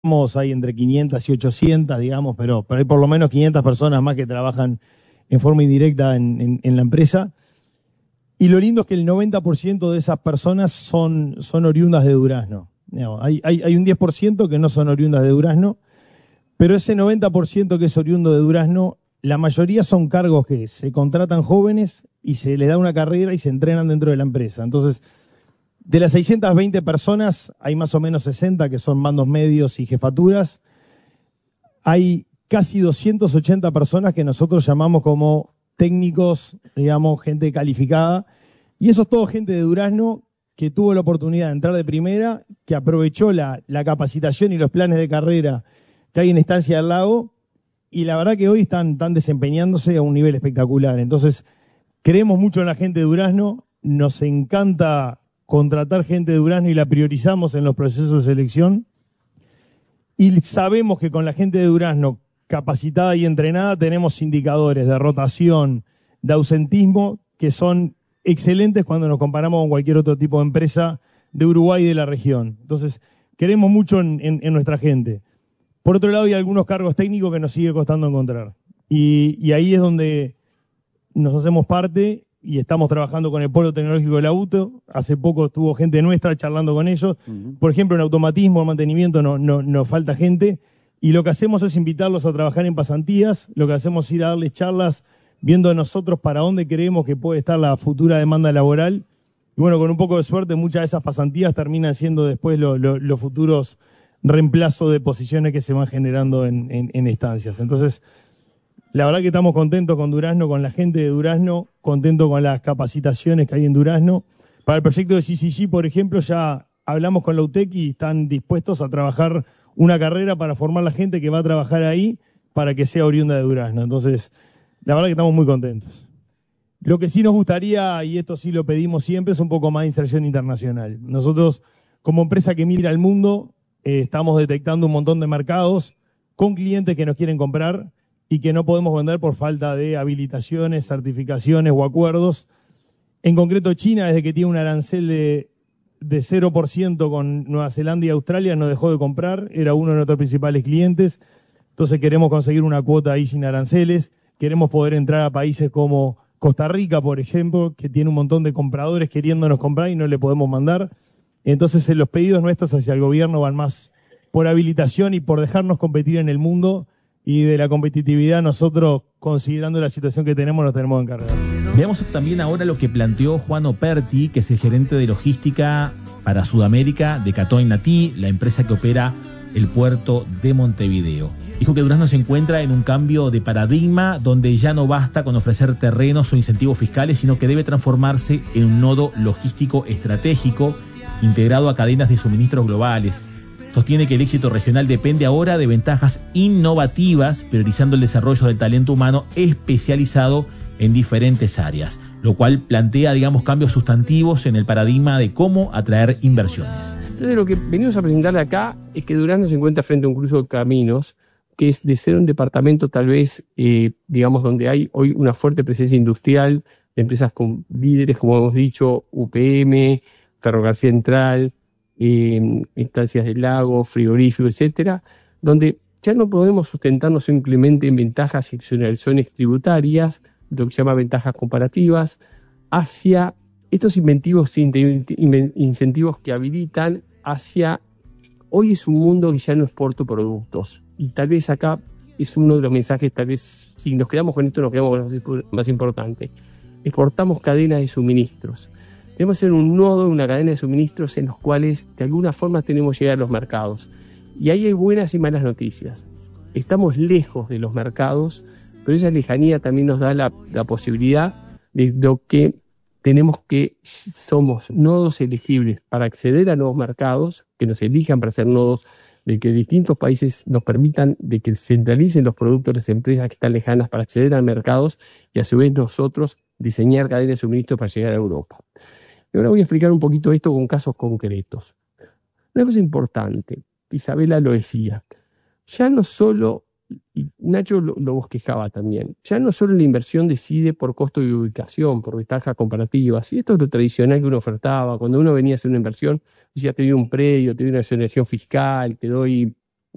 hay entre 500 y 800, digamos, pero hay por lo menos 500 personas más que trabajan en forma indirecta en la empresa. Y lo lindo es que el 90% de esas personas son oriundas de Durazno. Hay un 10% que no son oriundas de Durazno, pero ese 90% que es oriundo de Durazno, la mayoría son cargos que se contratan jóvenes y se les da una carrera y se entrenan dentro de la empresa. Entonces, de las 620 personas, hay más o menos 60 que son mandos medios y jefaturas. Hay casi 280 personas que nosotros llamamos como técnicos, digamos, gente calificada. Y eso es todo gente de Durazno que tuvo la oportunidad de entrar de primera, que aprovechó la capacitación y los planes de carrera que hay en Estancia del Lago. Y la verdad que hoy están desempeñándose a un nivel espectacular. Entonces, creemos mucho en la gente de Durazno. Nos encanta contratar gente de Durazno y la priorizamos en los procesos de selección. Y sabemos que con la gente de Durazno capacitada y entrenada tenemos indicadores de rotación, de ausentismo, que son excelentes cuando nos comparamos con cualquier otro tipo de empresa de Uruguay y de la región. Entonces, queremos mucho en nuestra gente. Por otro lado, hay algunos cargos técnicos que nos sigue costando encontrar. Y ahí es donde nos hacemos parte y estamos trabajando con el Polo Tecnológico de la UTO. Hace poco estuvo gente nuestra charlando con ellos. Por ejemplo, en automatismo, en mantenimiento, nos falta gente. Y lo que hacemos es invitarlos a trabajar en pasantías. Lo que hacemos es ir a darles charlas, viendo nosotros para dónde creemos que puede estar la futura demanda laboral. Y bueno, con un poco de suerte, muchas de esas pasantías terminan siendo después los futuros reemplazos de posiciones que se van generando en estancias. Entonces, la verdad que estamos contentos con Durazno, con la gente de Durazno, contentos con las capacitaciones que hay en Durazno. Para el proyecto de CCG, por ejemplo, ya hablamos con la UTEC y están dispuestos a trabajar una carrera para formar la gente que va a trabajar ahí para que sea oriunda de Durazno. Entonces, la verdad que estamos muy contentos. Lo que sí nos gustaría, y esto sí lo pedimos siempre, es un poco más de inserción internacional. Nosotros, como empresa que mira al mundo, estamos detectando un montón de mercados con clientes que nos quieren comprar y que no podemos vender por falta de habilitaciones, certificaciones o acuerdos. En concreto, China, desde que tiene un arancel de 0% con Nueva Zelanda y Australia, nos dejó de comprar. Era uno de nuestros principales clientes. Entonces queremos conseguir una cuota ahí sin aranceles. Queremos poder entrar a países como Costa Rica, por ejemplo, que tiene un montón de compradores queriéndonos comprar y no le podemos mandar. Entonces los pedidos nuestros hacia el gobierno van más por habilitación y por dejarnos competir en el mundo. Y de la competitividad nosotros, considerando la situación que tenemos, nos tenemos que encargar. Veamos también ahora lo que planteó Juan Operti, que es el gerente de logística para Sudamérica de Catoin Natí, la empresa que opera el puerto de Montevideo. Dijo que Durazno se encuentra en un cambio de paradigma donde ya no basta con ofrecer terrenos o incentivos fiscales, sino que debe transformarse en un nodo logístico estratégico integrado a cadenas de suministros globales. Sostiene que el éxito regional depende ahora de ventajas innovativas, priorizando el desarrollo del talento humano especializado en diferentes áreas, lo cual plantea, cambios sustantivos en el paradigma de cómo atraer inversiones. Entonces, lo que venimos a presentarle acá es que Durazno se encuentra frente a un cruce de caminos, que es de ser un departamento tal vez, donde hay hoy una fuerte presencia industrial, de empresas con líderes, como hemos dicho, UPM, Ferrocarril Central, Estancias del Lago, frigorífico, etcétera, donde ya no podemos sustentarnos simplemente en ventajas y exoneraciones tributarias, lo que se llama ventajas comparativas, hacia estos incentivos que habilitan hacia... Hoy es un mundo que ya no exporta productos, y tal vez acá es uno de los mensajes, tal vez si nos quedamos con esto nos quedamos con lo más importante. Exportamos cadenas de suministros. Debemos ser un nodo, una cadena de suministros en los cuales de alguna forma tenemos que llegar a los mercados. Y ahí hay buenas y malas noticias. Estamos lejos de los mercados, pero esa lejanía también nos da la posibilidad de lo que tenemos, que somos nodos elegibles para acceder a nuevos mercados, que nos elijan para ser nodos, de que distintos países nos permitan de que centralicen los productos de las empresas que están lejanas para acceder a mercados, y a su vez nosotros diseñar cadenas de suministro para llegar a Europa. Y ahora voy a explicar un poquito esto con casos concretos. Una cosa importante, Isabela lo decía, ya no solo, y Nacho lo bosquejaba también, ya no solo la inversión decide por costo de ubicación, por ventajas comparativas, y esto es lo tradicional que uno ofertaba. Cuando uno venía a hacer una inversión, decía, te doy un predio, te doy una exoneración fiscal, te doy